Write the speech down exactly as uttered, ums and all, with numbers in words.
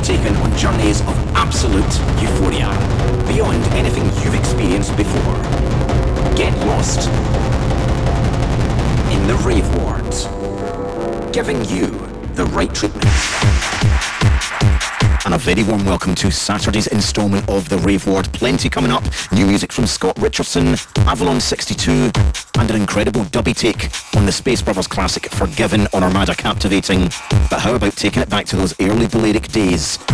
taken on journeys of absolute euphoria, beyond anything you've experienced before. Get lost in the rave ward, giving you the right treatment. And a very warm welcome to Saturday's instalment of the Rave Ward. Plenty coming up. New music from Scott Richardson, Avalon sixty-two, and an incredible dubby take on the Space Brothers classic Forgiven on Armada Captivating. But how about taking it back to those early Balearic days?